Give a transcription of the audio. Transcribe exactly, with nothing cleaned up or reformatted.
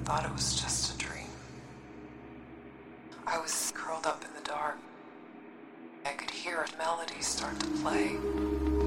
thought it was just a dream. I was curled up in the dark. I could hear a melody start to play.